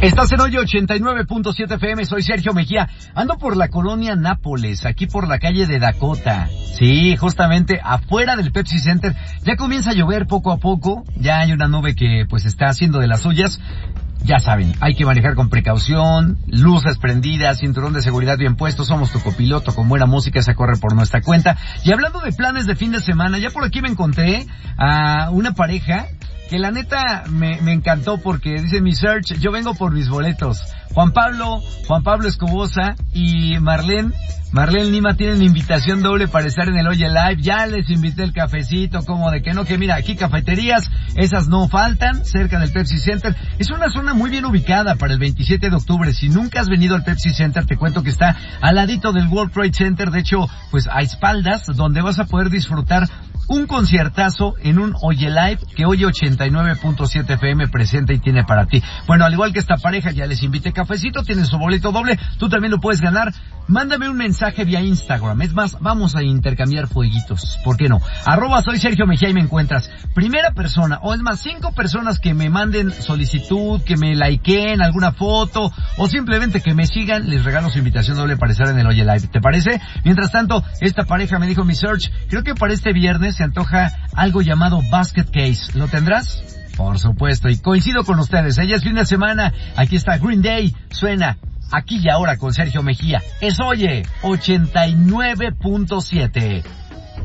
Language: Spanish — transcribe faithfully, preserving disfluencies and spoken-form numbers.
Estás en Hoy ochenta y nueve punto siete F M, soy Sergio Mejía. Ando por la colonia Nápoles, aquí por la calle de Dakota. Sí, justamente afuera del Pepsi Center. Ya comienza a llover poco a poco, ya hay una nube que pues está haciendo de las suyas. Ya saben, hay que manejar con precaución, luces prendidas, cinturón de seguridad bien puesto, somos tu copiloto con buena música, se corre por nuestra cuenta. Y hablando de planes de fin de semana, ya por aquí me encontré a una pareja que la neta me, me encantó porque dice mi search, yo vengo por mis boletos. Juan Pablo, Juan Pablo Escobosa y Marlene, Marlene Lima tienen invitación doble para estar en el Oye Live. Ya les invité el cafecito, como de que no, que mira, aquí cafeterías, esas no faltan, cerca del Pepsi Center. Es una zona muy bien ubicada para el veintisiete de octubre. Si nunca has venido al Pepsi Center, te cuento que está al ladito del World Trade Center, de hecho, pues a espaldas, donde vas a poder disfrutar un conciertazo en un Oye Live que Oye ochenta y nueve punto siete F M presenta y tiene para ti. Bueno, al igual que esta pareja, ya les invité cafecito, tienen su boleto doble, tú también lo puedes ganar. Mándame un mensaje vía Instagram, es más, vamos a intercambiar fueguitos, ¿por qué no? Arroba soy Sergio Mejía y me encuentras. Primera persona, o es más, cinco personas que me manden solicitud, que me likeen alguna foto, o simplemente que me sigan, les regalo su invitación doble para estar en el Oye Live, ¿te parece? Mientras tanto, esta pareja me dijo mi search, creo que para este viernes se antoja algo llamado Basket Case, ¿lo tendrás? Por supuesto, y coincido con ustedes, ella es fin de semana, aquí está Green Day, suena Aquí y Ahora con Sergio Mejía, es Oye ochenta y nueve punto siete.